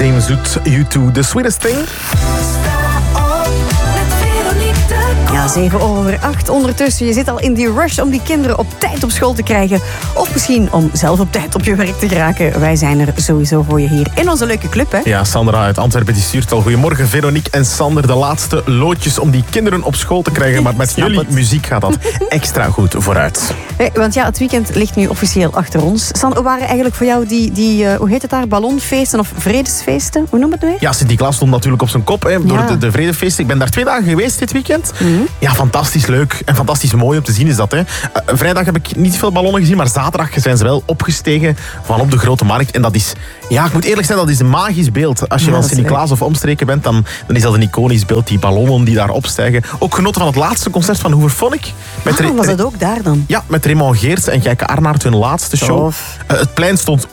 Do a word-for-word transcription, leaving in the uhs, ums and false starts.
Zeem Zoet, U twee, The Sweetest Thing. Ja, zeven over acht ondertussen. Je zit al in die rush om die kinderen op tijd op school te krijgen. Of misschien om zelf op tijd op je werk te geraken. Wij zijn er sowieso voor je hier in onze leuke club, hè? Ja, Sandra uit Antwerpen die stuurt al. Goedemorgen, Veronique en Sander. De laatste loodjes om die kinderen op school te krijgen. Maar met jullie het. muziek gaat dat extra goed vooruit. Hey, want ja, het weekend ligt nu officieel achter ons. Sander, waren eigenlijk voor jou die, die uh, hoe heet het daar, ballonfeesten of vredesfeesten? Hoe noem het nu weer? Ja, Sint-Niklaas stond natuurlijk op zijn kop hè, door Ja. de, de vredefeesten. Ik ben daar twee dagen geweest dit weekend. Mm-hmm. Ja, fantastisch leuk en fantastisch mooi om te zien is dat. Hè. Uh, vrijdag heb ik niet veel ballonnen gezien, maar zaterdag zijn ze wel opgestegen van op de Grote Markt. En dat is, ja, ik moet eerlijk zijn, dat is een magisch beeld. Als je Ja, van dat is Sint-Niklaas of omstreken bent, dan, dan is dat een iconisch beeld. Die ballonnen die daar opstijgen. Ook genoten van het laatste concert van Hooverphonic. Met Ah, Re- was dat ook daar dan? Ja, met Raymond Geerts en Gijke Arnaert hun laatste show. Tof. Uh, het plein stond